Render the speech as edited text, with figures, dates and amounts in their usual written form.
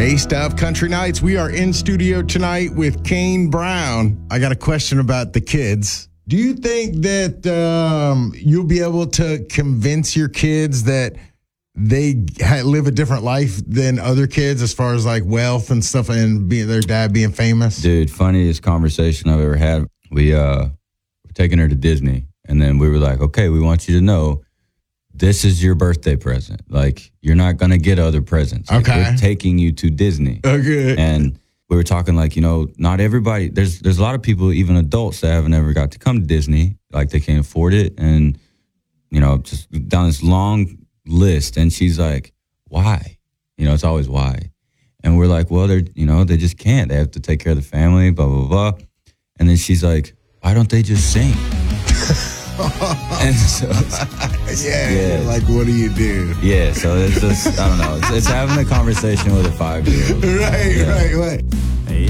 J-Stuff Country Nights. We are in studio tonight with Kane Brown. I got a question about the kids. Do you think that you'll be able to convince your kids that they live a different life than other kids as far as like wealth and stuff and their dad being famous? Dude, funniest conversation I've ever had. We were taking her to Disney, and then we were like, okay, we want you to know this is your birthday present. Like, you're not going to get other presents. Like, okay. We're taking you to Disney. Okay. And we were talking like, not everybody, there's a lot of people, even adults, that haven't ever got to come to Disney. Like, they can't afford it. And, just down this long list. And she's like, why? It's always why. And we're like, well, they just can't. They have to take care of the family, blah, blah, blah. And then she's like, why don't they just sing? And so, yeah, like, what do you do? Yeah, so it's just, I don't know. It's having a conversation with a 5-year-old. Right.